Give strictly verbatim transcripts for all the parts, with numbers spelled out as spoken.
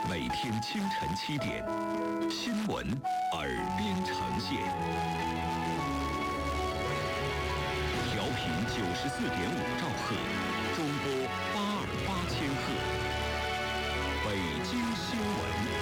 每天清晨七点，新闻耳边呈现。调频九十四点五兆赫，中波八二八千赫。北京新闻。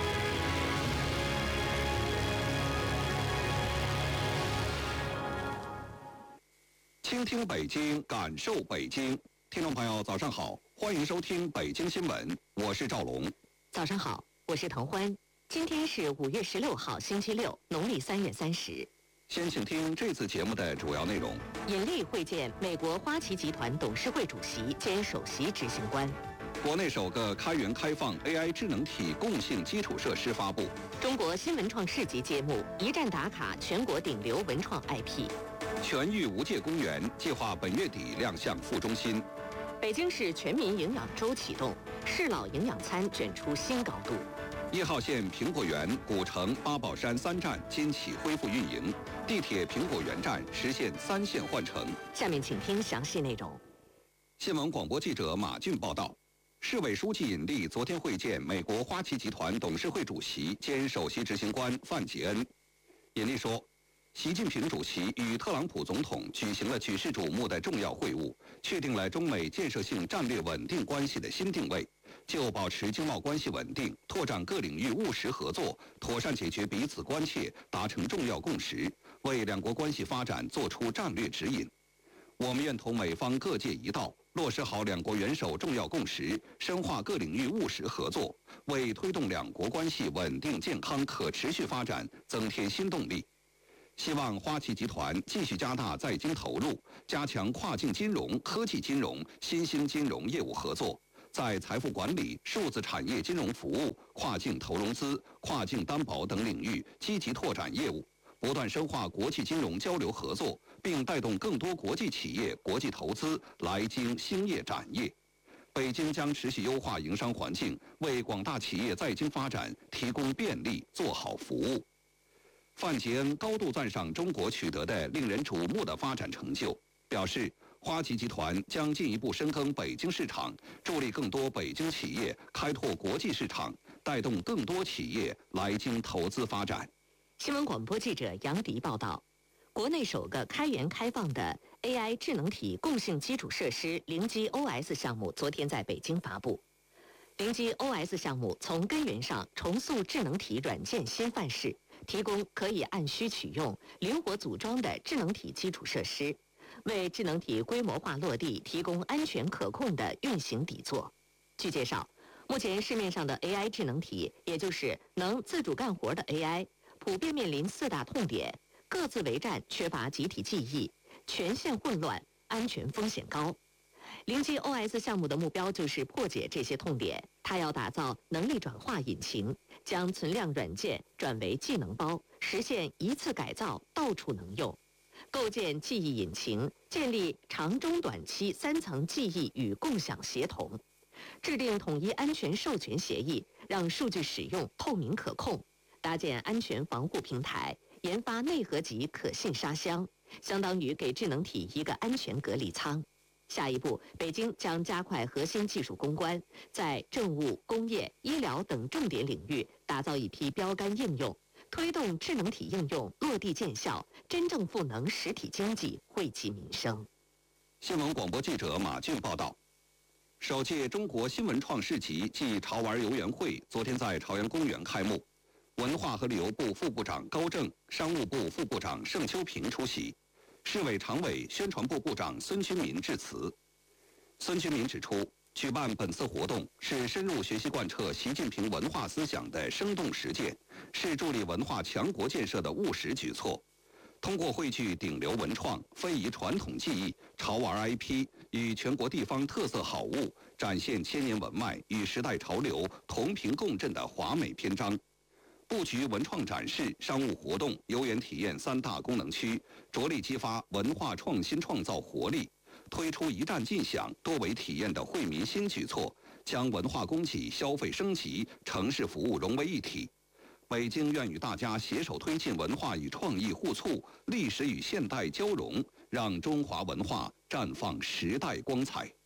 倾听北京，感受北京。听众朋友，早上好，欢迎收听北京新闻，我是赵龙。 早上好，我是滕欢。今天是五月十六号，星期六，农历三月三十。 先请听这次节目的主要内容。 尹力会见美国花旗集团董事会主席兼首席执行官。 国内首个开源开放 A I 智能体共性基础设施发布。 中国新文创市集揭幕，一站打卡全国顶流文创 I P。 全域无界公园计划本月底亮相副中心。 北京市全民营养周启动，市老营养餐卷出新高度。 一号线苹果园、古城、八宝山三站今起恢复运营，地铁苹果园站实现三线换乘。 下面请听详细内容。 新闻广播记者马俊报道，市委书记尹力昨天会见美国花旗集团董事会主席兼首席执行官范杰恩。尹力说，习近平主席与特朗普总统举行了举世瞩目的重要会晤，确定了中美建设性战略稳定关系的新定位，就保持经贸关系稳定、拓展各领域务实合作、妥善解决彼此关切达成重要共识，为两国关系发展作出战略指引。我们愿同美方各界一道，落实好两国元首重要共识，深化各领域务实合作，为推动两国关系稳定、健康、可持续发展增添新动力。希望花旗集团继续加大在京投入，加强跨境金融、科技金融、新兴金融业务合作，在财富管理、数字产业金融服务、跨境投融资、跨境担保等领域积极拓展业务，不断深化国际金融交流合作，并带动更多国际企业、国际投资来京兴业展业。北京将持续优化营商环境，为广大企业在京发展提供便利，做好服务。范杰恩高度赞赏中国取得的令人瞩目的发展成就，表示花旗集团将进一步深耕北京市场，助力更多北京企业开拓国际市场，带动更多企业来京投资发展。 新闻广播记者杨迪报道，国内首个开源开放的 A I 智能体共性基础设施零基 O S 项目昨天在北京发布。零基 O S 项目从根源上重塑智能体软件新范式，提供可以按需取用、灵活组装的智能体基础设施，为智能体规模化落地提供安全可控的运行底座。据介绍，目前市面上的 A I 智能体，也就是能自主干活的 A I， 普遍面临四大痛点：各自为战、缺乏集体记忆、权限混乱、安全风险高。零基 O S 项目的目标就是破解这些痛点，它要打造能力转化引擎，将存量软件转为技能包，实现一次改造，到处能用。构建记忆引擎，建立长中短期三层记忆与共享协同，制定统一安全授权协议，让数据使用透明可控，搭建安全防护平台，研发内核级可信沙箱，相当于给智能体一个安全隔离舱。下一步，北京将加快核心技术攻关，在政务、工业、医疗等重点领域打造一批标杆应用，推动智能体应用落地见效，真正赋能实体经济，惠及民生。 新闻广播记者马俊报道，首届中国新文创市集暨潮玩游园会昨天在朝阳公园开幕，文化和旅游部副部长高正、商务部副部长盛秋平出席。市委常委、宣传部部长孙军民致辞。孙军民指出，举办本次活动是深入学习贯彻习近平文化思想的生动实践，是助力文化强国建设的务实举措。通过汇聚顶流文创、非遗传统技艺、潮玩 I P 与全国地方特色好物，展现千年文脉与时代潮流同频共振的华美篇章。布局文创展示、商务活动、游园体验三大功能区，着力激发文化创新创造活力，推出一站尽享、多维体验的惠民新举措，将文化供给、消费升级、城市服务融为一体。北京愿与大家携手推进文化与创意互促、历史与现代交融，让中华文化绽放时代光彩。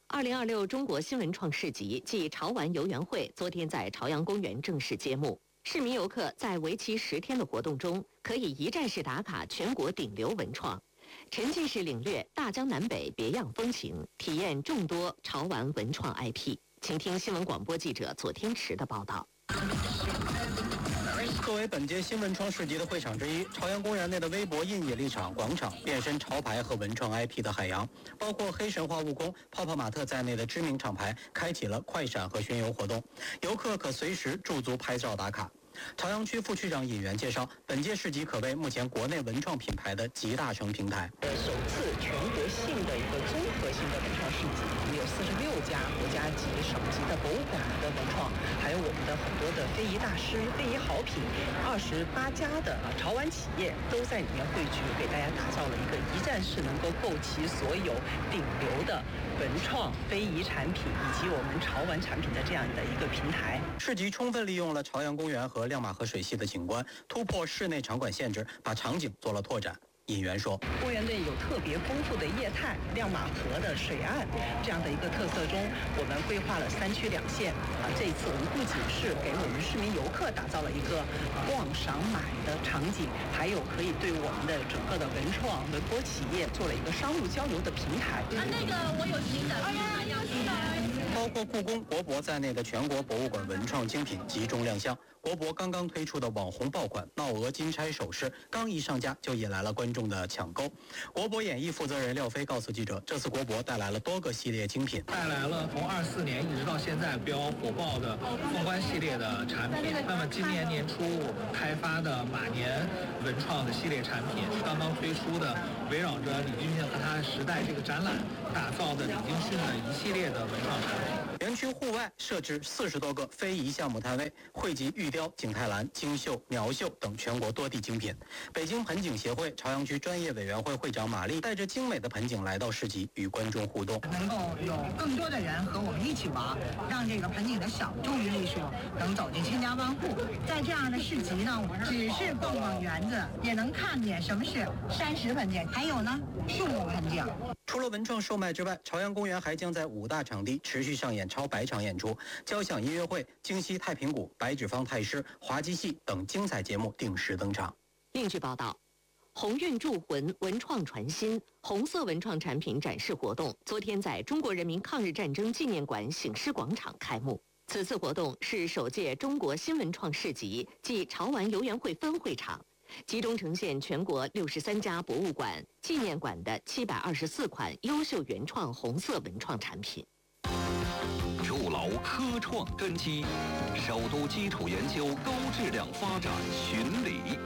二零二六中国新文创市集暨潮玩游园会昨天在朝阳公园正式揭幕。市民游客在为期十天的活动中，可以一站式打卡全国顶流文创，沉浸式领略大江南北别样风情，体验众多潮玩文创 I P。请听新闻广播记者左天池的报道。 作为本届新文创市集的会场之一，朝阳公园内的微博印野立场广场变身潮牌和文创 I P 的海洋，包括黑神话悟空、泡泡玛特在内的知名厂牌开启了快闪和巡游活动，游客可随时驻足拍照打卡。朝阳区副区长尹元介绍，本届市集可谓目前国内文创品牌的集大成平台。 呃，首次全国性的一个综合性的文创市集，我们有四十六家国家级、省级的博物馆的文创，还有我们的很多的非遗大师、非遗好品，二十八家的潮玩企业都在里面汇聚，给大家打造了一个一站式能够购齐所有顶流的文创、非遗产品以及我们潮玩产品的这样的一个平台。 市集充分利用了朝阳公园和亮马河水系的景观，突破室内场馆限制，把场景做了拓展。尹元说， 公园内有特别丰富的业态，亮马河的水岸这样的一个特色中，我们规划了三区两线啊。这一次我们不仅是给我们市民游客打造了一个逛赏买的场景，还有可以对我们的整个的文创文博企业做了一个商务交流的平台。 啊，那个我有新的，哎呀，有新的。 包括故宫、国博在内的全国博物馆文创精品集中亮相。国博刚刚推出的网红爆款闹鹅金钗首饰，刚一上架就引来了观众的抢购。国博演艺负责人廖飞告诉记者，这次国博带来了多个系列精品， 带来了从二四年一直到现在比较火爆的凤冠系列的产品。那么今年年初我们开发的马年文创的系列产品，刚刚推出的围绕着李军训和他的时代这个展览打造的李军训的一系列的文创产品。 园区户外设置四十多个非遗项目摊位，汇集玉雕、景泰蓝、金绣、苗绣等全国多地精品。北京盆景协会朝阳区专业委员会会长马丽带着精美的盆景来到市集，与观众互动， 能够有更多的人和我们一起玩，让这个盆景的小众艺术能走进千家万户。在这样的市集呢，只是逛逛园子，也能看见什么是山石盆景，还有呢树木盆景。 除了文创售卖之外，朝阳公园还将在五大场地持续上演超百场演出，交响音乐会、京西太平鼓、白纸坊太师、滑稽戏等精彩节目定时登场。 另据报道，鸿运铸魂文创传新红色文创产品展示活动昨天在中国人民抗日战争纪念馆醒狮广场开幕。此次活动是首届中国新文创市集暨潮玩游园会分会场，集中呈现全国六十三家博物馆、纪念馆的七百二十四款优秀原创红色文创产品。 筑牢科创根基，首都基础研究高质量发展巡礼。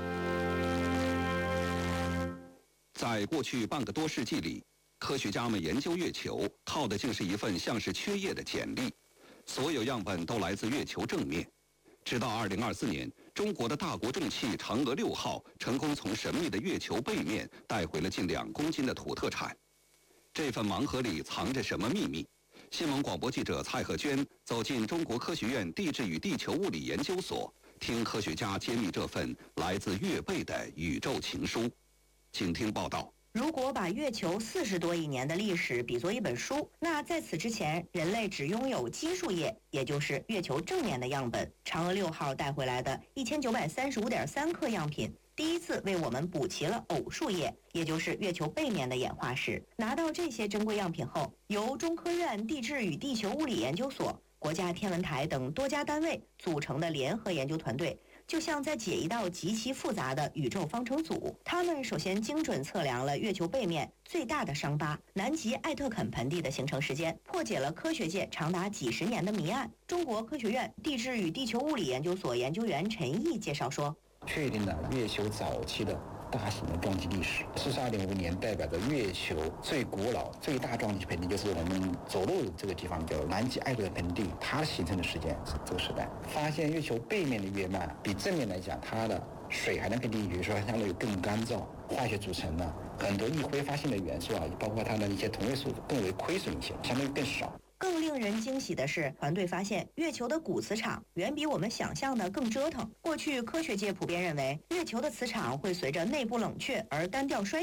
在过去半个多世纪里，科学家们研究月球，靠的竟是一份像是缺液的简历。所有样本都来自月球正面。直到二零二四年，中国的大国重器嫦娥六号成功从神秘的月球背面带回了近两公斤的土特产。这份盲盒里藏着什么秘密？新闻广播记者蔡鹤娟走进中国科学院地质与地球物理研究所，听科学家揭秘这份来自月背的宇宙情书。请听报道。 如果把月球四十多亿年的历史比作一本书，那在此之前，人类只拥有奇数页，也就是月球正面的样本。嫦娥六号带回来的一千九百三十五点三克样品，第一次为我们补齐了偶数页，也就是月球背面的演化史。拿到这些珍贵样品后，由中科院地质与地球物理研究所、国家天文台等多家单位组成的联合研究团队，就像在解一道极其复杂的宇宙方程组。他们首先精准测量了月球背面最大的伤疤南极艾特肯盆地的形成时间，破解了科学界长达几十年的谜案。中国科学院地质与地球物理研究所研究员陈毅介绍说， 确定了月球早期的大型的撞击历史。四十二点五年代表着月球最古老、最大撞击盆地，就是我们走路这个地方叫南极艾特肯盆地，它形成的时间是这个时代。发现月球背面的月幔比正面来讲，它的水含量更低，比如说相对更干燥，化学组成呢很多易挥发性的元素啊，包括它的一些同位素更为亏损一些，相对更少。 更令人惊喜的是，团队发现月球的古磁场远比我们想象的更折腾。过去科学界普遍认为，月球的磁场会随着内部冷却而单调衰减，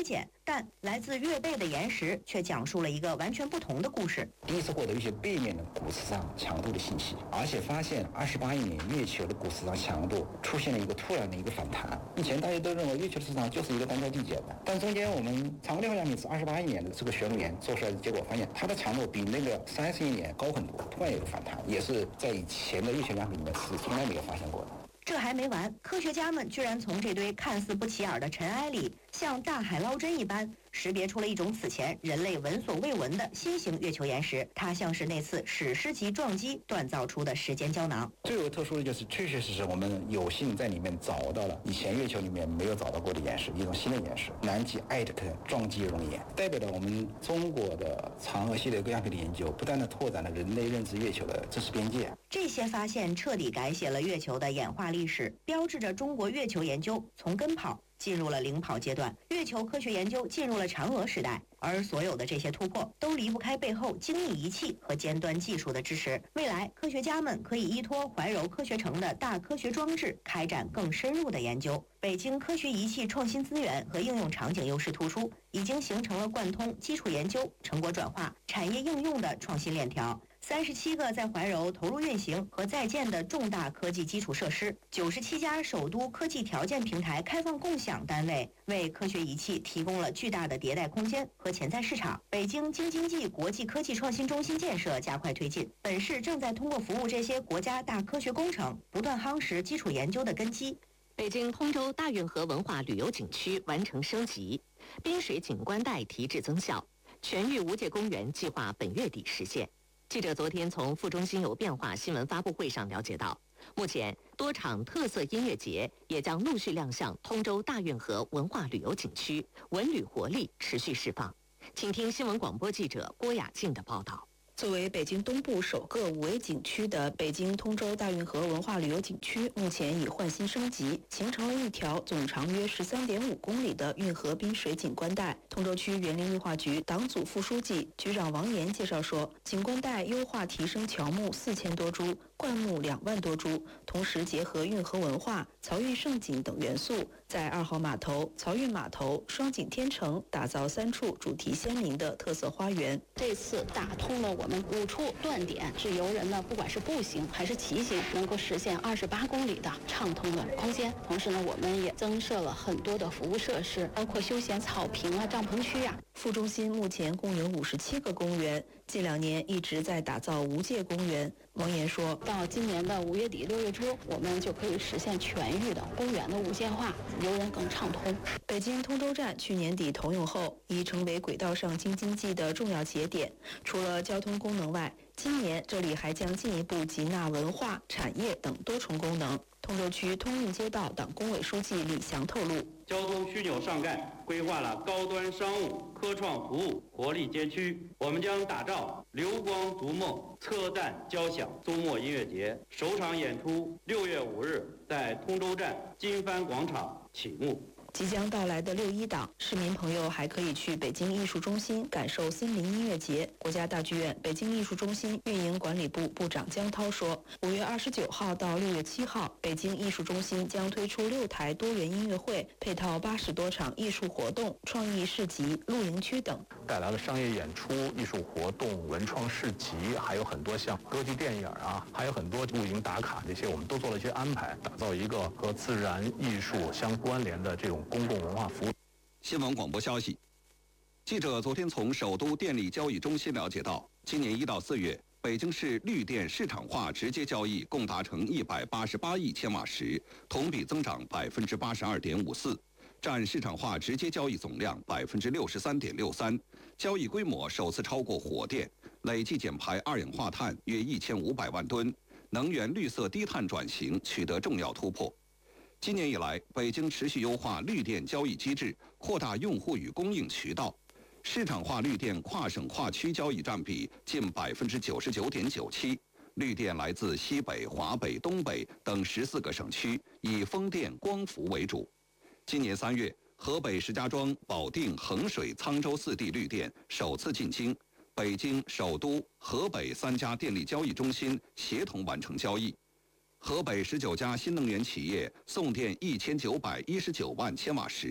但来自月背的岩石却讲述了一个完全不同的故事。 第一次获得一些背面的骨磁场强度的信息，而且发现二十八亿年月球的骨磁场强度出现了一个突然的一个反弹。以前大家都认为月球的磁场就是一个单调递减的，但中间我们长河六号样品是二十八亿年的这个玄武岩做出来的结果，发现它的强度比那个三十亿年高很多，突然有个反弹，也是在以前的月球样品里面是从来没有发现过的。 这还没完，科学家们居然从这堆看似不起眼的尘埃里，像大海捞针一般，识别出了一种此前人类闻所未闻的新型月球岩石。它像是那次史诗级撞击锻造出的时间胶囊。 最有特殊的就是，确确实实我们有幸在里面找到了以前月球里面没有找到过的岩石，一种新的岩石——南极艾特克撞击熔岩，代表了我们中国的嫦娥系列各样品的研究，不断的拓展了人类认知月球的知识边界。 这些发现彻底改写了月球的演化历史，标志着中国月球研究从跟跑进入了领跑阶段，月球科学研究进入了嫦娥时代。而所有的这些突破都离不开背后精密仪器和尖端技术的支持。未来科学家们可以依托怀柔科学城的大科学装置开展更深入的研究。北京科学仪器创新资源和应用场景优势突出，已经形成了贯通基础研究、成果转化、产业应用的创新链条。三十七个在怀柔投入运行和在建的重大科技基础设施，九十七家首都科技条件平台开放共享单位，为科学仪器提供了巨大的迭代空间和潜在市场。北京京津冀国际科技创新中心建设加快推进，本市正在通过服务这些国家大科学工程，不断夯实基础研究的根基。 北京通州大运河文化旅游景区完成升级，滨水景观带提质增效，全域无界公园计划本月底实现。记者昨天从副中心有变化新闻发布会上了解到，目前多场特色音乐节也将陆续亮相通州大运河文化旅游景区，文旅活力持续释放。请听新闻广播记者郭雅静的报道。 作为北京东部首个五 A 景区的北京通州大运河文化旅游景区，目前已换新升级，形成了一条总长约十三点五公里的运河滨水景观带。通州区园林绿化局党组副书记、局长王岩介绍说，景观带优化提升乔木四千多株，灌木两万多株，同时结合运河文化、漕运胜景等元素，在二号码头、漕运码头、双井天城打造三处主题鲜明的特色花园。 这次打通了我们五处断点，使游人呢，不管是步行还是骑行，能够实现二十八公里的畅通的空间。同时呢，我们也增设了很多的服务设施，包括休闲草坪啊、帐篷区啊。 副中心目前共有五十七个公园，近两年一直在打造无界公园。王岩说， 到今年的五月底六月初，我们就可以实现全域的公园的无界化，游人更畅通。 北京通州站去年底投用后，已成为轨道上京津冀的重要节点。除了交通功能外，今年这里还将进一步集纳文化、产业等多重功能。通州区通运街道党工委书记李翔透露， 交通枢纽上盖，规划了高端商务、科创服务活力街区。我们将打造流光逐梦、车站交响周末音乐节，首场演出六月五日在通州站金帆广场启幕。 即将到来的六一档，市民朋友还可以去北京艺术中心感受森林音乐节。国家大剧院北京艺术中心运营管理部部长姜涛说，五月二十九号到六月七号，北京艺术中心将推出六台多元音乐会，配套八十多场艺术活动、创意市集、露营区等， 带来了商业演出、艺术活动、文创市集，还有很多像歌剧电影啊，还有很多露营打卡这些，我们都做了一些安排，打造一个和自然艺术相关联的这种公共文化服务。 新闻广播消息，记者昨天从首都电力交易中心了解到，今年一到四月，北京市绿电市场化直接交易共达成一百八十八亿千瓦时，同比增长百分之八十二点五四，占市场化直接交易总量百分之六十三点六三，交易规模首次超过火电，累计减排二氧化碳约一千五百万吨，能源绿色低碳转型取得重要突破。今年以来，北京持续优化绿电交易机制，扩大用户与供应渠道，市场化绿电跨省跨区交易占比近百分之九十九点九七。绿电来自西北、华北、东北等十四个省区，以风电、光伏为主。今年三月，河北石家庄、保定、衡水、沧州四地绿电首次进京，北京、首都、河北三家电力交易中心协同完成交易。河北十九家新能源企业送电一千九百一十九万千瓦时，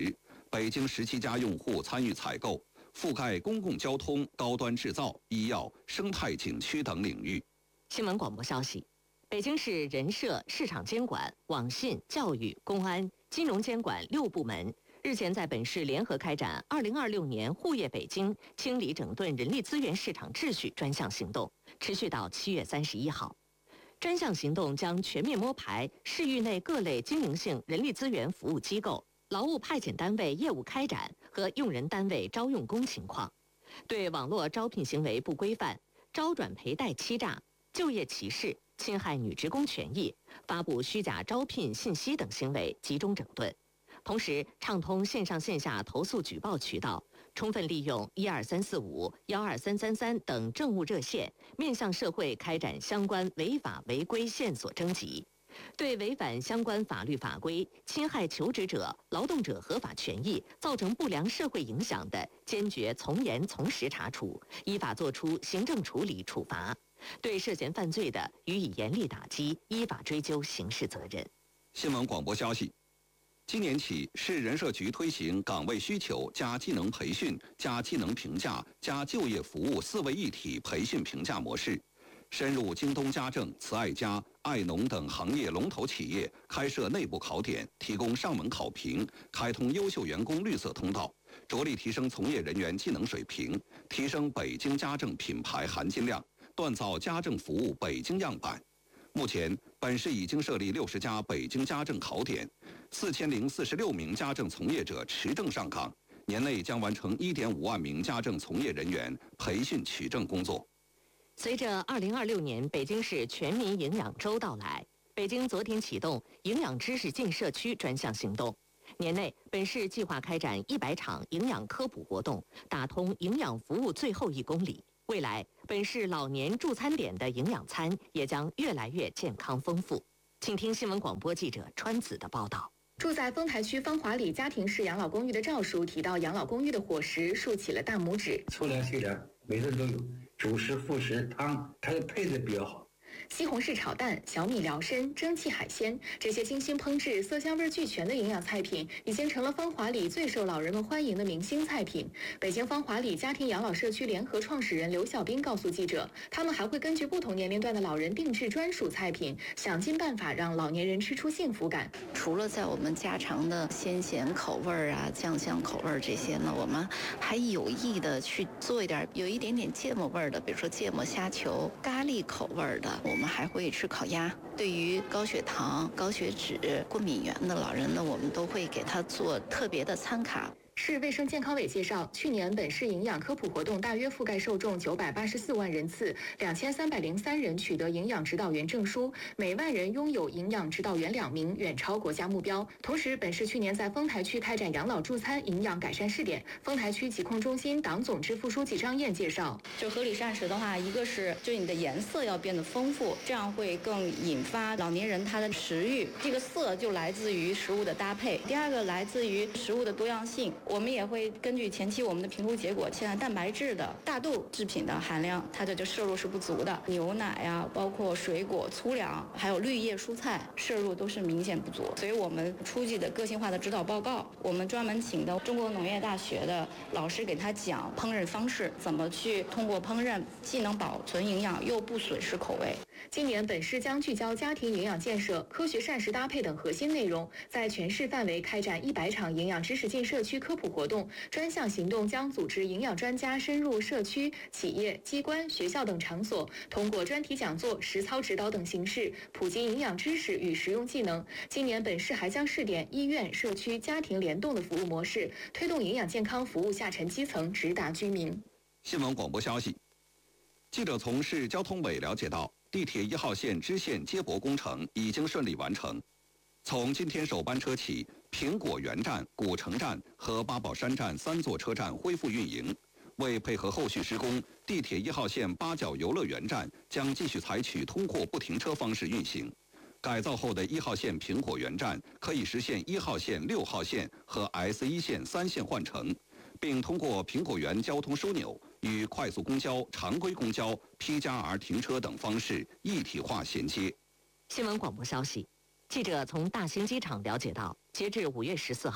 北京十七家用户参与采购，覆盖公共交通、高端制造、医药、生态景区等领域。 新闻广播消息：北京市人社、市场监管、网信、教育、公安、金融监管六部门日前在本市联合开展二零二六年护业北京清理整顿人力资源市场秩序专项行动，持续到七月三十一号。专项行动将全面摸排市域内各类经营性人力资源服务机构、劳务派遣单位业务开展和用人单位招用工情况，对网络招聘行为不规范、招转赔贷欺诈、就业歧视、侵害女职工权益、发布虚假招聘信息等行为集中整顿。同时，畅通线上线下投诉举报渠道，充分利用一二三四五、幺二三三三等政务热线，面向社会开展相关违法违规线索征集。对违反相关法律法规、侵害求职者、劳动者合法权益、造成不良社会影响的，坚决从严从实查处，依法作出行政处理处罚；对涉嫌犯罪的，予以严厉打击，依法追究刑事责任。 新闻广播消息。今年起，市人社局推行岗位需求加技能培训加技能评价加就业服务四位一体培训评价模式，深入京东家政、慈爱家、爱农等行业龙头企业，开设内部考点，提供上门考评，开通优秀员工绿色通道，着力提升从业人员技能水平，提升北京家政品牌含金量，锻造家政服务北京样板。目前，本市已经设立六十家北京家政考点，四千零四十六名家政从业者持证上岗，年内将完成一点五万名家政从业人员培训取证工作。 随着二零二六年北京市全民营养周到来，北京昨天启动营养知识进社区专项行动。年内，本市计划开展一百场营养科普活动，打通营养服务最后一公里。未来，本市老年助餐点的营养餐也将越来越健康丰富。请听新闻广播记者川子的报道。 住在丰台区芳华里家庭式养老公寓的赵叔提到养老公寓的伙食，竖起了大拇指。 粗粮、细粮每顿都有，主食、副食、汤，它的配置比较好。 西红柿炒蛋、小米辽参、蒸汽海鲜，这些精心烹制、色香味俱全的营养菜品，已经成了芳华里最受老人们欢迎的明星菜品。北京芳华里家庭养老社区联合创始人刘小兵告诉记者，他们还会根据不同年龄段的老人定制专属菜品，想尽办法让老年人吃出幸福感。 除了在我们家常的鲜咸口味儿啊、酱香口味儿这些呢，我们还有意的去做一点有一点点芥末味儿的，比如说芥末虾球、咖喱口味儿的。我们还会吃烤鸭。对于高血糖、高血脂、过敏源的老人呢，我们都会给他做特别的餐卡。 市卫生健康委介绍，去年本市营养科普活动大约覆盖受众九百八十四万人次，两千三百零三人取得营养指导员证书，每万人拥有营养指导员两名，远超国家目标。同时，本市去年在丰台区开展养老助餐营养改善试点。丰台区疾控中心党总支副书记张燕介绍， 就合理膳食的话，一个是就你的颜色要变得丰富，这样会更引发老年人他的食欲。这个色就来自于食物的搭配，第二个来自于食物的多样性。我们也会根据前期我们的评估结果，现在蛋白质的大豆制品的含量，它的就摄入是不足的。牛奶呀、啊，包括水果、粗粮，还有绿叶蔬菜摄入都是明显不足。所以我们出具的个性化的指导报告，我们专门请的中国农业大学的老师给他讲烹饪方式，怎么去通过烹饪既能保存营养又不损失口味。 今年本市将聚焦家庭营养建设、科学膳食搭配等核心内容，在全市范围开展一百场营养知识进社区科普活动。专项行动将组织营养专家深入社区、企业、机关、学校等场所，通过专题讲座、实操指导等形式，普及营养知识与实用技能。今年本市还将试点医院、社区、家庭联动的服务模式，推动营养健康服务下沉基层，直达居民。 新闻广播消息，记者从市交通委了解到，地铁一号线支线接驳工程已经顺利完成。从今天首班车起，苹果园站、古城站和八宝山站三座车站恢复运营。为配合后续施工，地铁一号线八角游乐园站将继续采取通货不停车方式运行。改造后的一号线苹果园站可以实现一号线、六号线和 S 一 线三线换乘，并通过苹果园交通枢纽与快速公交、常规公交、P 加 R 停车等方式一体化衔接。 新闻广播消息。记者从大兴机场了解到，截至五月十四号，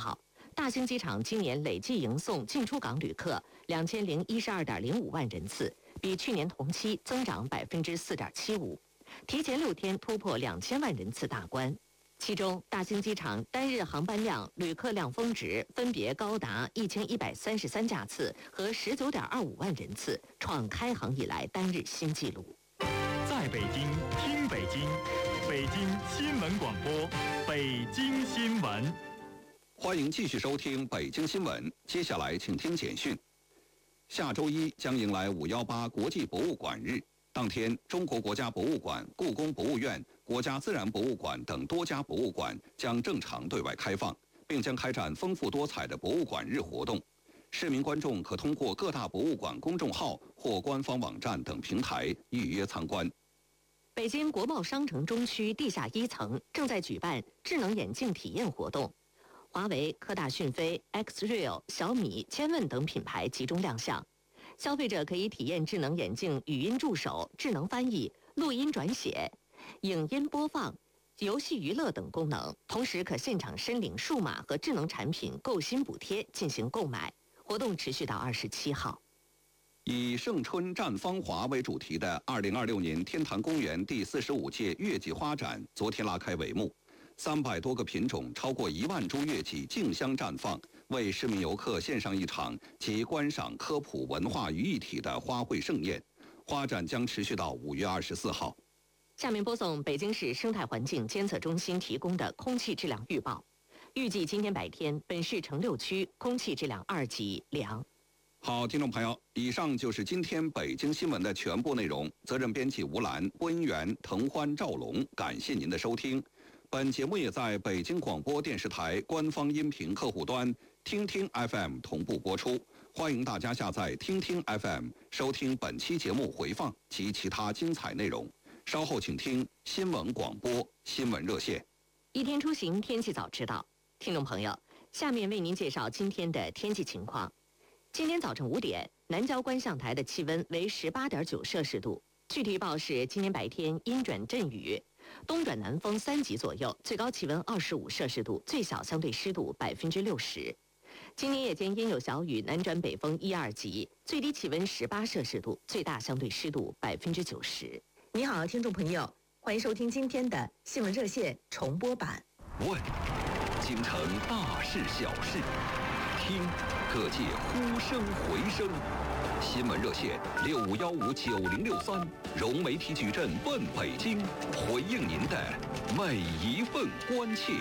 大兴机场今年累计迎送进出港旅客两千零一十二点零五万人次，比去年同期增长百分之四点七五，提前六天突破两千万人次大关。其中，大兴机场单日航班量、旅客量峰值分别高达一千一百三十三架次和十九点二五万人次，创开航以来单日新纪录。 在北京听北京，北京新闻广播，北京新闻。 欢迎继续收听北京新闻，接下来请听简讯。下周一将迎来五一八国际博物馆日，当天，中国国家博物馆、故宫博物院、国家自然博物馆等多家博物馆将正常对外开放，并将开展丰富多彩的博物馆日活动。市民观众可通过各大博物馆公众号或官方网站等平台预约参观。 北京国贸商城中区地下一层正在举办智能眼镜体验活动，华为、科大讯飞、X-Real、小米、千问等品牌集中亮相。消费者可以体验智能眼镜语音助手、智能翻译、录音转写、影音播放、游戏娱乐等功能，同时可现场申领数码和智能产品购新补贴进行购买。活动持续到二十七号。 以盛春绽芳华为主题的二零二六年天坛公园第四十五届月季花展昨天拉开帷幕，三百多个品种、超过一万株月季竞相绽放，为市民游客献上一场集观赏、科普、文化于一体的花卉盛宴。花展将持续到五月二十四号。 下面播送北京市生态环境监测中心提供的空气质量预报。预计今天白天，本市城六区空气质量二级良。 好，听众朋友，以上就是今天北京新闻的全部内容。责任编辑吴兰，播音员滕欢、赵龙，感谢您的收听。本节目也在北京广播电视台官方音频客户端听听 F M 同步播出，欢迎大家下载听听 F M 收听本期节目回放及其他精彩内容。稍后请听新闻广播新闻热线。 一天出行天气早知道，听众朋友，下面为您介绍今天的天气情况。今天早晨五点，南郊观象台的气温为十八点九摄氏度。具体预报是今天白天阴转阵雨，东转南风三级左右，最高气温二十五摄氏度，最小相对湿度百分之六十。今天夜间阴有小雨，南转北风一二级，最低气温十八摄氏度，最大相对湿度百分之九十。你好，听众朋友，欢迎收听今天的新闻热线重播版。 问，京城大事小事，听各界呼声回声。新闻热线六五幺五九零六三，融媒体矩阵奔北京，回应您的每一份关切。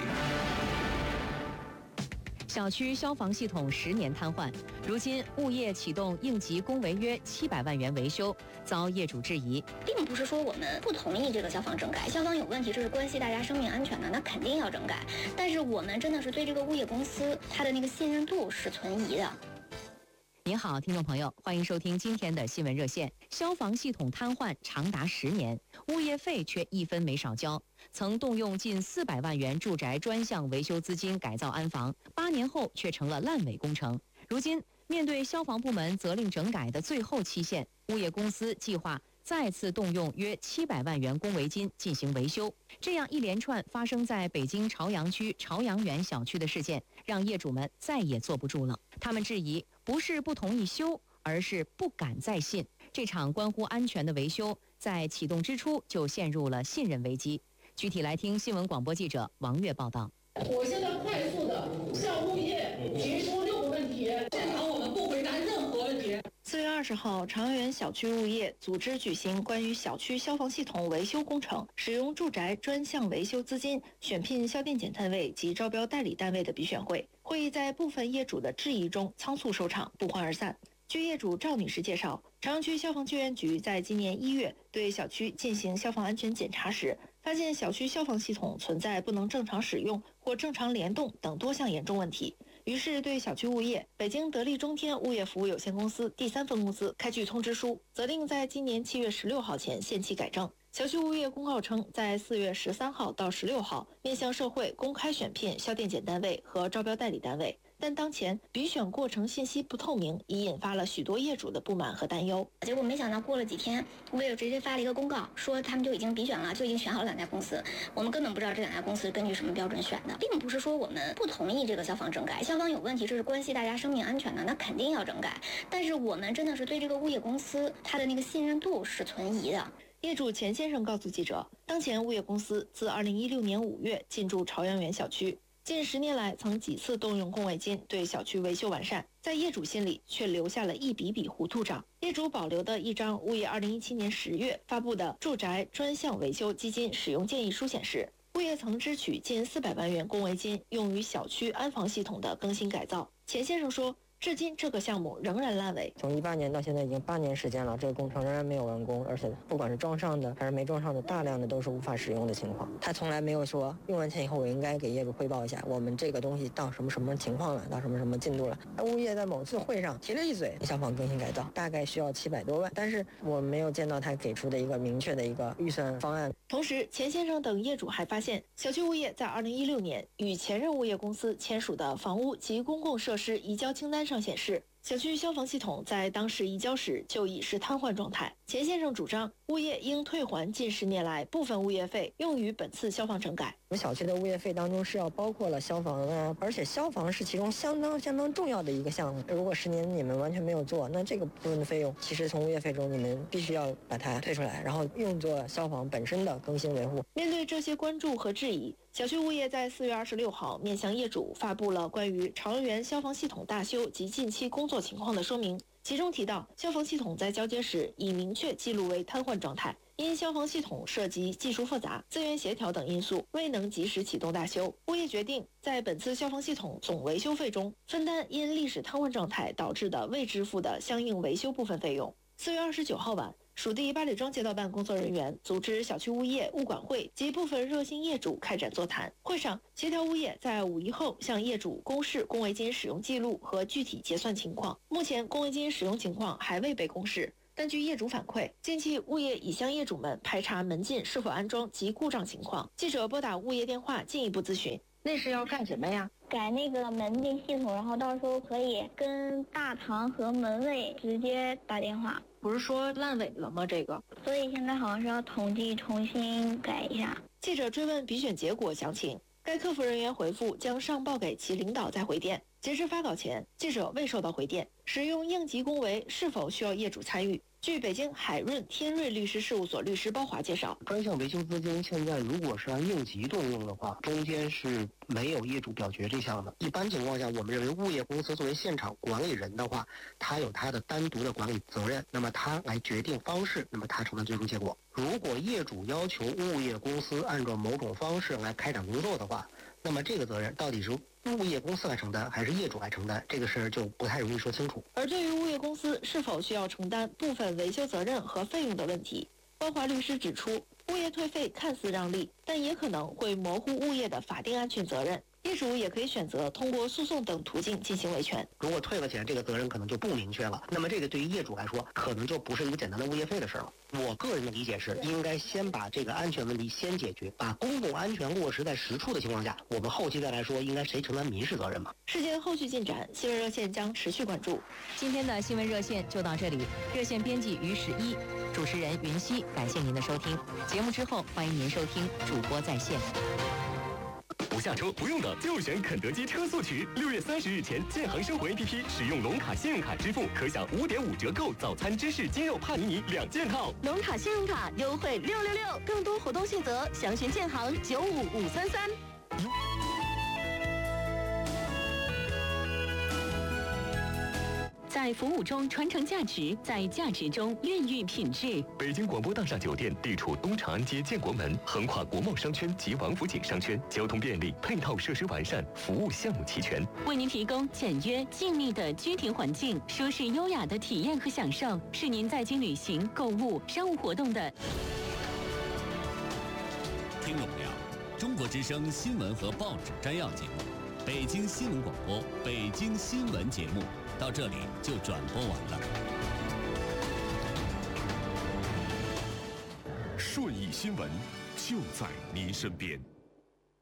小区消防系统十年瘫痪，如今物业启动应急公违约七百万元维修，遭业主质疑。 并不是说我们不同意这个消防整改，消防有问题，这是关系大家生命安全的，那肯定要整改。但是我们真的是对这个物业公司它的那个信任度是存疑的。 您好，听众朋友，欢迎收听今天的新闻热线。消防系统瘫痪长达十年，物业费却一分没少交。曾动用近四百万元住宅专项维修资金改造安防，八年后却成了烂尾工程。如今面对消防部门责令整改的最后期限，物业公司计划再次动用约七百万元公维金进行维修。这样一连串发生在北京朝阳区朝阳园小区的事件，让业主们再也坐不住了。他们质疑，不是不同意修，而是不敢再信。这场关乎安全的维修，在启动之初就陷入了信任危机。具体来听新闻广播记者王悦报道。 我现在快速的向物业提出六个问题，现场我们不回答任何问题。 四月二十号，朝阳园小区物业组织举行关于小区消防系统维修工程使用住宅专项维修资金选聘销电检单位及招标代理单位的比选会。会议在部分业主的质疑中仓促收场，不欢而散。据业主赵女士介绍，朝阳区消防救援局在今年一月对小区进行消防安全检查时，发现小区消防系统存在不能正常使用或正常联动等多项严重问题，于是对小区物业北京得力中天物业服务有限公司第三分公司开具通知书，责令在今年七月十六号前限期改正。小区物业公告称，在四月十三号到十六号面向社会公开选聘销电检单位和招标代理单位， 但当前比选过程信息不透明，已引发了许多业主的不满和担忧。 结果没想到过了几天，物业直接发了一个公告，说他们就已经比选了，就已经选好了两家公司。我们根本不知道这两家公司根据什么标准选的，并不是说我们不同意这个消防整改，消防有问题，这是关系大家生命安全的，那肯定要整改。但是我们真的是对这个物业公司它的那个信任度是存疑的。 业主钱先生告诉记者，当前物业公司自二零一六年五月进驻朝阳园小区，近十年来曾几次动用公维金对小区维修完善，在业主心里却留下了一笔笔糊涂账。业主保留的一张物业二零一七年十月发布的住宅专项维修基金使用建议书显示，物业曾支取近四百万元公维金用于小区安防系统的更新改造。钱先生说，至今这个项目仍然烂尾， 从一八年到现在已经八年时间了，这个工程仍然没有完工，而且不管是装上的还是没装上的，大量的都是无法使用的情况。他从来没有说用完钱以后我应该给业主汇报一下，我们这个东西到什么什么情况了，到什么什么进度了。物业在某次会上提了一嘴消防更新改造，大概需要七百多万，但是我没有见到他给出的一个明确的一个预算方案。 同时，钱先生等业主还发现，小区物业在二零一六年与前任物业公司签署的房屋及公共设施移交清单上显示，小区消防系统在当时移交时就已是瘫痪状态。钱先生主张，物业应退还近十年来部分物业费，用于本次消防整改。 我们小区的物业费当中是要包括了消防啊，而且消防是其中相当相当重要的一个项目。如果十年你们完全没有做，那这个部分的费用其实从物业费中你们必须要把它退出来，然后用作消防本身的更新维护。 面对这些关注和质疑，小区物业在四月二十六号面向业主发布了关于朝阳园消防系统大修及近期工作情况的说明，其中提到，消防系统在交接时已明确记录为瘫痪状态，因消防系统涉及技术复杂、资源协调等因素，未能及时启动大修。物业决定在本次消防系统总维修费中分担因历史瘫痪状态导致的未支付的相应维修部分费用。四月二十九号晚，属地八里庄街道办工作人员组织小区物业物管会及部分热心业主开展座谈。会上协调物业在五一后向业主公示公维金使用记录和具体结算情况。目前公维金使用情况还未被公示，但据业主反馈，近期物业已向业主们排查门禁是否安装及故障情况。记者拨打物业电话进一步咨询， 那是要干什么呀？ 改那个门禁系统，然后到时候可以跟大堂和门卫直接打电话。 不是说烂尾了吗？这个， 所以现在好像是要统计重新改一下。 记者追问比选结果详情，该客服人员回复将上报给其领导再回电。截至发稿前，记者未收到回电。使用应急公维是否需要业主参与？据北京海润天瑞律师事务所律师包华介绍， 专项维修资金现在如果是按应急动用的话，中间是没有业主表决这项的。一般情况下，我们认为物业公司作为现场管理人的话，他有他的单独的管理责任，那么他来决定方式，那么他承担最终结果。如果业主要求物业公司按照某种方式来开展工作的话，那么这个责任到底是物业公司来承担还是业主来承担，这个事儿就不太容易说清楚。 而对于物业公司是否需要承担部分维修责任和费用的问题，包华律师指出，物业退费看似让利，但也可能会模糊物业的法定安全责任。业主也可以选择通过诉讼等途径进行维权。 如果退了钱，这个责任可能就不明确了，那么这个对于业主来说，可能就不是一个简单的物业费的事儿了。我个人的理解是，应该先把这个安全问题先解决，把公共安全落实在实处的情况下，我们后期再来说应该谁承担民事责任嘛。 事件后续进展，新闻热线将持续关注。 今天的新闻热线就到这里，热线编辑于十一，主持人云溪，感谢您的收听。节目之后，欢迎您收听主播在线。 不下车不用等，就选肯德基车速渠。六月三十日前，建行生活 A P P 使用龙卡信用卡支付，可享五点五折购早餐芝士鸡肉帕尼尼两件套。 龙卡信用卡优惠六六六，更多活动细则详询建行九五五三三。在服务中传承价值，在价值中孕育品质。 北京广播大厦酒店地处东长安街建国门，横跨国贸商圈及王府井商圈，交通便利，配套设施完善，服务项目齐全， 为您提供简约静谧的居庭环境，舒适优雅的体验和享受，是您在京旅行、购物、商务活动的。 听懂了？中国之声新闻和报纸摘要节目，北京新闻广播，北京新闻节目。到这里就转播完了。 顺义新闻就在您身边。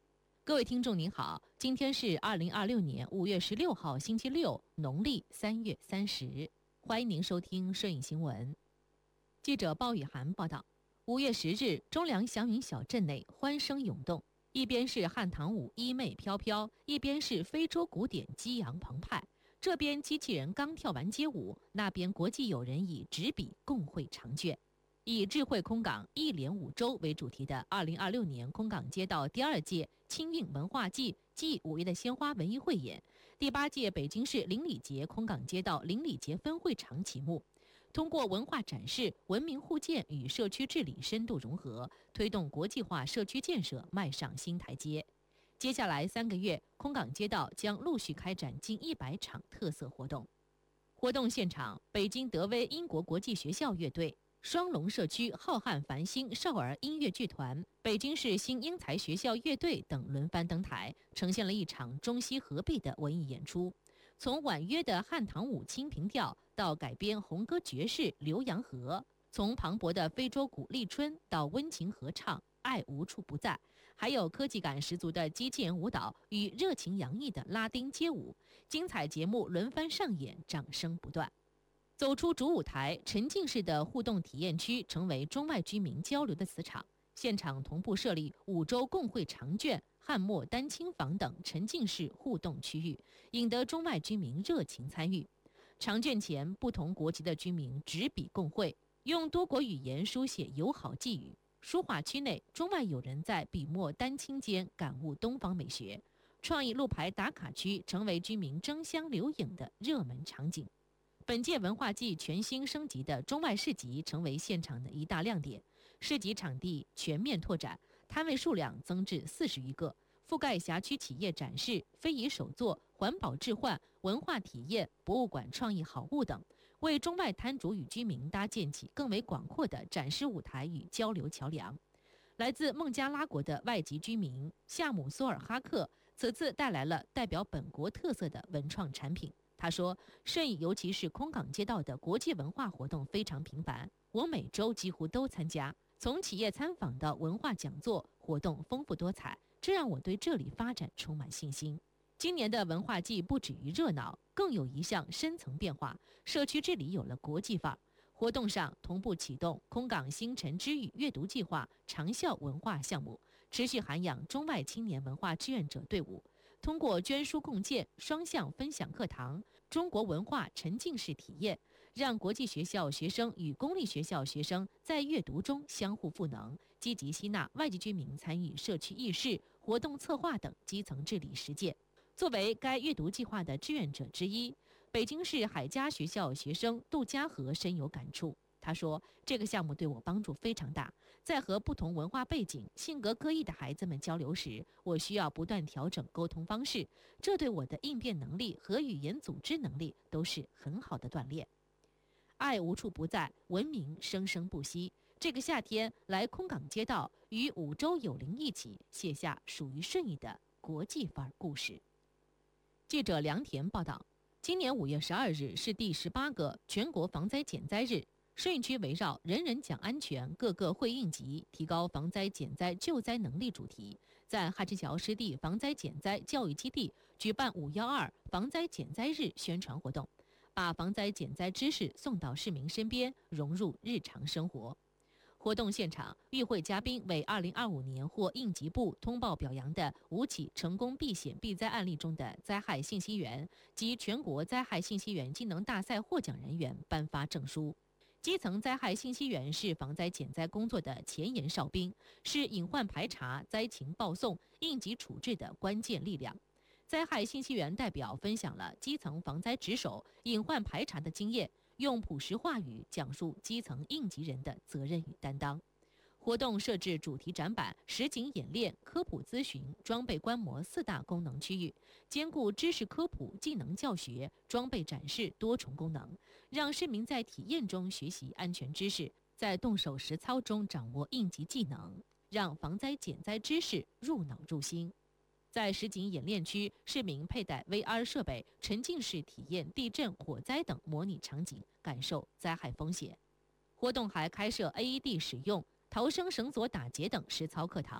各位听众您好，今天是二零二六年五月十六号星期六，农历三月三十，欢迎您收听摄影新闻。记者鲍雨涵报道，五月十日，中良祥云小镇内欢声涌动，一边是汉唐舞衣袂飘飘，一边是非洲鼓点激扬澎湃。这边机器人刚跳完街舞，那边国际友人以纸笔共绘长卷。以智慧空港一连五周为主题的二零二六年空港街道第二届青韵文化季暨五月的鲜花文艺汇演，第八届北京市邻里节空港街道邻里节分会场启幕。通过文化展示、文明互鉴与社区治理深度融合，推动国际化社区建设迈上新台阶。接下来三个月，空港街道将陆续开展近一百场特色活动。活动现场，北京德威英国国际学校乐队、双龙社区浩瀚繁星少儿音乐剧团、北京市新英才学校乐队等轮番登台，呈现了一场中西合璧的文艺演出。从婉约的汉唐舞清平调到改编红歌爵士《浏阳河》，从磅礴的非洲鼓立春到温情合唱《爱无处不在》，还有科技感十足的机器人舞蹈与热情洋溢的拉丁街舞，精彩节目轮番上演，掌声不断。走出主舞台，沉浸式的互动体验区成为中外居民交流的磁场。现场同步设立五洲共绘长卷、汉墨丹青坊等沉浸式互动区域，引得中外居民热情参与。长卷前，不同国籍的居民执笔共绘，用多国语言书写友好寄语。书画区内，中外友人在笔墨丹青间感悟东方美学。创意路牌打卡区成为居民争相留影的热门场景。本届文化季全新升级的中外市集成为现场的一大亮点。市集场地全面拓展，摊位数量增至四十余个，覆盖辖区企业展示、非遗手作、环保置换、文化体验、博物馆创意好物等，为中外摊主与居民搭建起更为广阔的展示舞台与交流桥梁。来自孟加拉国的外籍居民夏姆索尔哈克此次带来了代表本国特色的文创产品。他说，摄影尤其是空港街道的国际文化活动非常频繁，我每周几乎都参加，从企业参访到文化讲座，活动丰富多彩，这让我对这里发展充满信心。今年的文化季不止于热闹，更有一项深层变化，社区治理有了国际范儿。活动上同步启动空港星辰之语阅读计划长效文化项目，持续涵养中外青年文化志愿者队伍。通过捐书共建、双向分享课堂、中国文化沉浸式体验，让国际学校学生与公立学校学生在阅读中相互赋能，积极吸纳外籍居民参与社区议事、活动策划等基层治理实践。作为该阅读计划的志愿者之一，北京市海家学校学生杜家和深有感触。他说，这个项目对我帮助非常大，在和不同文化背景、性格各异的孩子们交流时，我需要不断调整沟通方式，这对我的应变能力和语言组织能力都是很好的锻炼。爱无处不在，文明生生不息。这个夏天来空港街道，与五洲友邻一起写下属于顺义的国际范儿故事。记者梁田报道，今年五月十二日是第十八个全国防灾减灾日。顺义区围绕“人人讲安全，个个会应急，提高防灾减灾救灾能力”主题，在哈之桥湿地防灾减灾教育基地举办“五幺二防灾减灾日”宣传活动，把防灾减灾知识送到市民身边，融入日常生活。活动现场，与会嘉宾为二零二五年获应急部通报表扬的五起成功避险避灾案例中的灾害信息员及全国灾害信息员技能大赛获奖人员颁发证书。基层灾害信息员是防灾减灾工作的前沿哨兵，是隐患排查、灾情报送、应急处置的关键力量。灾害信息员代表分享了基层防灾值守、隐患排查的经验，用朴实话语讲述基层应急人的责任与担当。活动设置主题展板、实景演练、科普咨询、装备观摩四大功能区域，兼顾知识科普、技能教学、装备展示多重功能，让市民在体验中学习安全知识，在动手实操中掌握应急技能，让防灾减灾知识入脑入心。在实景演练区，市民佩戴 V R 设备，沉浸式体验地震、火灾等模拟场景，感受灾害风险。活动还开设 A E D 使用、逃生绳索打结等实操课堂。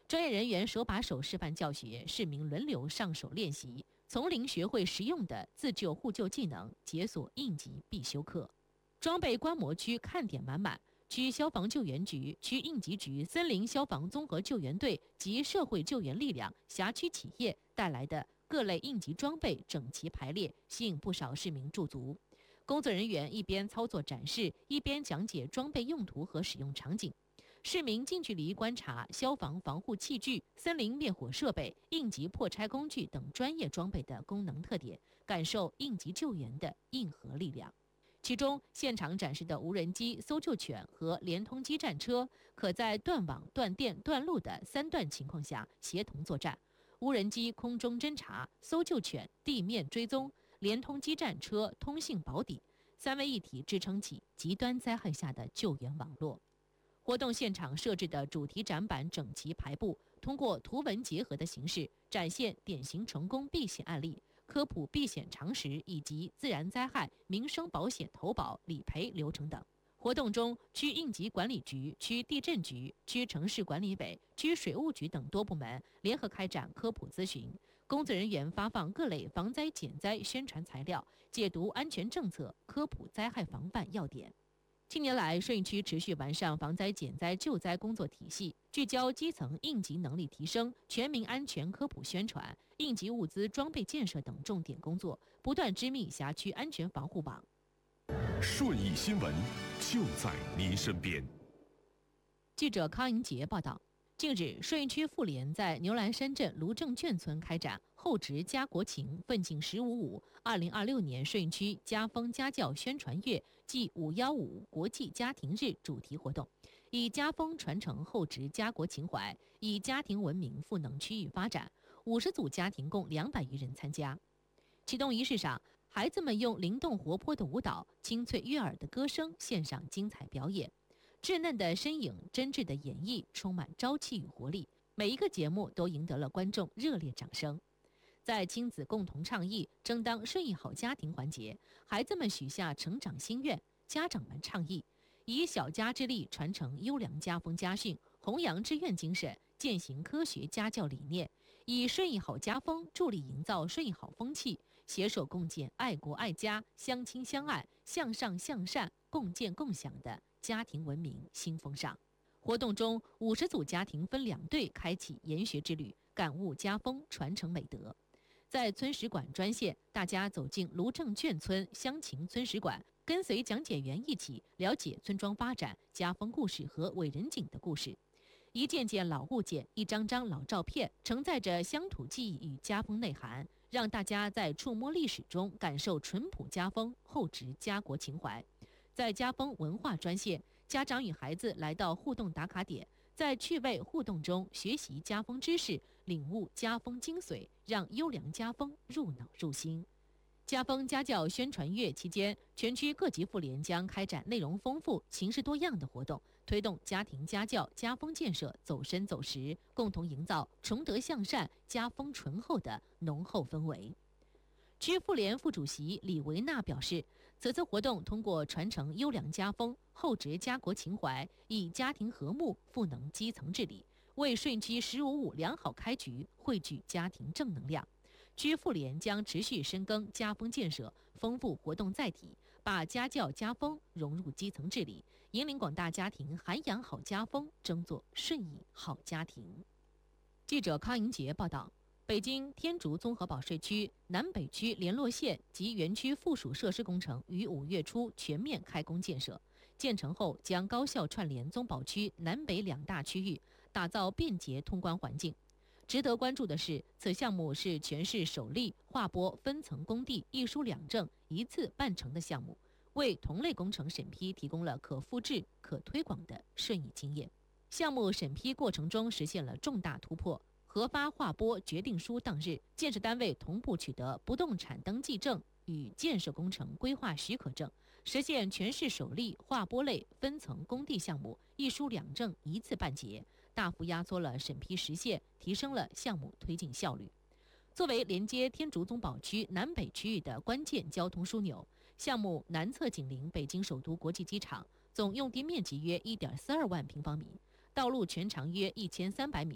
专业人员手把手示范教学，市民轮流上手练习，从零学会实用的自救互救技能，解锁应急必修课。装备观摩区看点满满，区消防救援局、区应急局、森林消防综合救援队及社会救援力量、辖区企业带来的各类应急装备整齐排列，吸引不少市民驻足。工作人员一边操作展示，一边讲解装备用途和使用场景。市民近距离观察消防防护器具、森林灭火设备、应急破拆工具等专业装备的功能特点，感受应急救援的硬核力量。其中，现场展示的无人机、搜救犬和联通基站车，可在断网、断电、断路的三断情况下协同作战。无人机空中侦察，搜救犬地面追踪，联通基站车通信保底，三位一体支撑起极端灾害下的救援网络。活动现场设置的主题展板整齐排布，通过图文结合的形式展现典型成功避险案例，科普避险常识以及自然灾害、民生保险投保理赔流程等。活动中，区应急管理局、区地震局、区城市管理委、区水务局等多部门联合开展科普咨询，工作人员发放各类防灾减灾宣传材料，解读安全政策，科普灾害防范要点。近年来，顺义区持续完善防灾减灾救灾工作体系，聚焦基层应急能力提升、全民安全科普宣传、应急物资装备建设等重点工作，不断织密辖区安全防护网。 顺义新闻就在您身边。 记者康莹杰报道。近日，顺义区妇联在牛栏山镇卢正眷村开展厚植家国情奋进十五五二零二六年顺义区家风家教宣传月暨五一五国际家庭日主题活动，以家风传承厚植家国情怀，以家庭文明赋能区域发展。五十组家庭共两百余人参加。启动仪式上，孩子们用灵动活泼的舞蹈、清脆悦耳的歌声献上精彩表演。稚嫩的身影，真挚的演绎，充满朝气与活力。每一个节目都赢得了观众热烈掌声。在亲子共同倡议、争当顺义好家庭环节，孩子们许下成长心愿，家长们倡议以小家之力传承优良家风家训，弘扬志愿精神，践行科学家教理念，以顺义好家风助力营造顺义好风气，携手共建爱国爱家、相亲相爱、向上向善、共建共享的家庭文明新风尚。活动中，五十组家庭分两队开启研学之旅，感悟家风，传承美德。在村史馆专线，大家走进卢正眷村乡情村史馆，跟随讲解员一起了解村庄发展、家风故事和伟人景的故事。一件件老物件，一张张老照片，承载着乡土记忆与家风内涵，让大家在触摸历史中感受淳朴家风，厚植家国情怀。在家风文化专线，家长与孩子来到互动打卡点，在趣味互动中学习家风知识，领悟家风精髓，让优良家风入脑入心。家风家教宣传月期间，全区各级妇联将开展内容丰富、形式多样的活动，推动家庭家教、家风建设走深走实，共同营造崇德向善、家风醇厚的浓厚氛围。区妇联副主席李维娜表示，此次活动通过传承优良家风、厚植家国情怀，以家庭和睦赋能基层治理，为顺区十五五良好开局汇聚家庭正能量。区妇联将持续深耕家风建设，丰富活动载体，把家教家风融入基层治理，引领广大家庭涵养好家风，争做顺义好家庭。记者康莹杰报道。北京天竺综合保税区南北区联络线及园区附属设施工程于五月初全面开工建设，建成后将高效串联综保区南北两大区域，打造便捷通关环境。值得关注的是，此项目是全市首例划拨分层工地一书两证一次办成的项目，为同类工程审批提供了可复制、可推广的顺义经验。项目审批过程中实现了重大突破。核发划拨决定书当日，建设单位同步取得不动产登记证与建设工程规划许可证，实现全市首例划拨类分层工地项目一书两证一次办结，大幅压缩了审批时限，提升了项目推进效率。作为连接天竺综保区南北区域的关键交通枢纽，项目南侧紧邻北京首都国际机场，总用地面积约 一点四二万平方米，道路全长约一千三百米。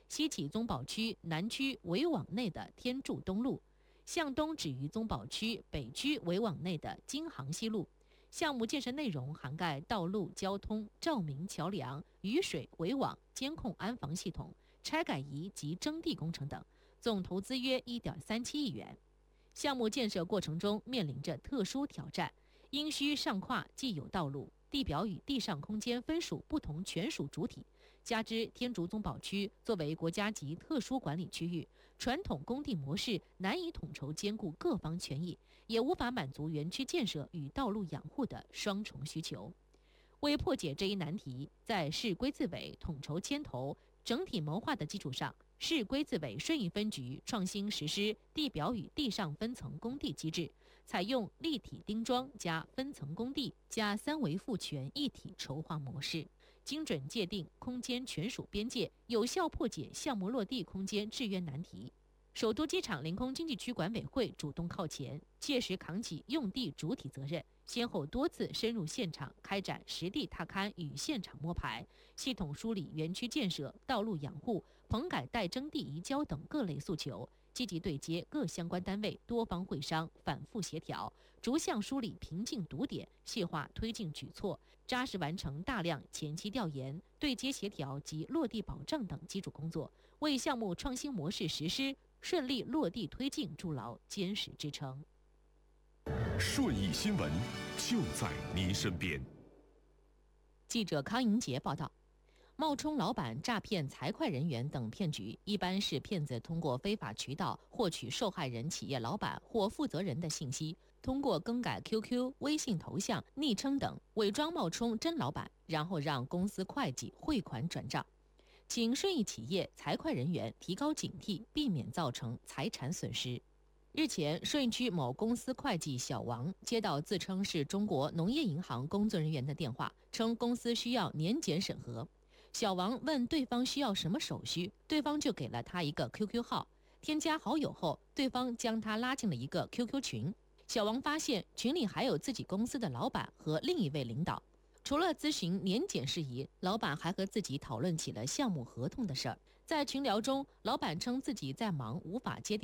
西起宗保区南区围网内的天柱东路，向东止于宗保区北区围网内的京杭西路。项目建设内容涵盖道路、交通、照明、桥梁、雨水、围网、监控安防系统、拆改移及征地工程等，总投资约 一点三七亿元。项目建设过程中面临着特殊挑战，因需上跨既有道路、地表与地上空间分属不同权属主体，加之天竺宗保区作为国家级特殊管理区域，传统工地模式难以统筹兼顾各方权益，也无法满足园区建设与道路养护的双重需求。为破解这一难题，在市规自委统筹牵头、整体谋划的基础上，市规自委顺义分局创新实施地表与地上分层工地机制，采用立体钉桩加分层工地加三维赋权一体筹划模式，精准界定空间权属边界，有效破解项目落地空间制约难题。首都机场临空经济区管委会主动靠前，切实扛起用地主体责任，先后多次深入现场开展实地踏勘与现场摸排，系统梳理园区建设、道路养护、棚改待征地移交等各类诉求，积极对接各相关单位多方会商，反复协调，逐项梳理瓶颈堵点，细化推进举措，扎实完成大量前期调研、对接协调及落地保障等基础工作，为项目创新模式实施顺利落地推进筑牢坚实支撑。 顺义新闻就在您身边。 记者康莹杰报道，冒充老板诈骗财会人员等骗局，一般是骗子通过非法渠道获取受害人企业老板或负责人的信息，通过更改 Q Q、微信头像、昵称等，伪装冒充真老板，然后让公司会计汇款转账。请顺义企业财会人员提高警惕，避免造成财产损失。日前，顺义区某公司会计小王接到自称是中国农业银行工作人员的电话，称公司需要年检审核。小王问对方需要什么手续，对方就给了他一个 Q Q 号。添加好友后，对方将他拉进了一个 Q Q 群。小王发现群里还有自己公司的老板和另一位领导。除了咨询年检事宜，老板还和自己讨论起了项目合同的事儿。在群聊中，老板称自己在忙，无法接电话。